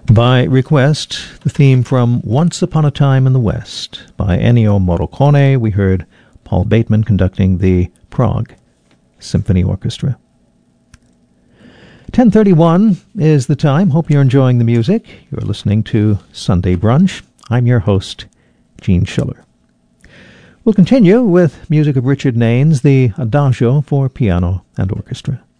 By request, the theme from Once Upon a Time in the West. By Ennio Morricone, we heard Paul Bateman conducting the Prague Symphony Orchestra. 10:31 is the time. Hope you're enjoying the music. You're listening to Sunday Brunch. I'm your host, Gene Schiller. We'll continue with music of Richard Naines, the Adagio for piano and orchestra.